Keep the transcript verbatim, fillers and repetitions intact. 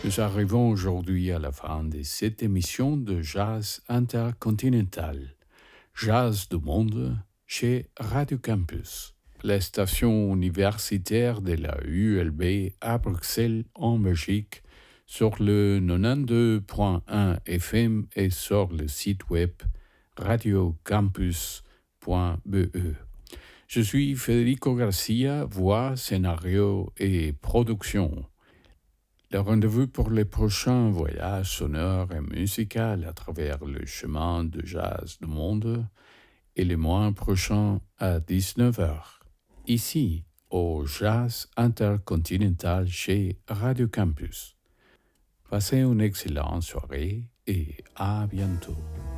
Nous arrivons aujourd'hui à la fin de cette émission de Jazz Intercontinental, Jazz du Monde chez Radio Campus, la station universitaire de la U L B à Bruxelles en Belgique, sur le quatre-vingt-douze point un F M et sur le site web radiocampus point b e. Je suis Federico Garcia, voix, scénario et production. Le rendez-vous pour les prochains voyages sonores et musicaux à travers le chemin de jazz du monde est le mois prochain à dix-neuf heures, ici au Jazz Intercontinental chez Radio Campus. Passez une excellente soirée et à bientôt.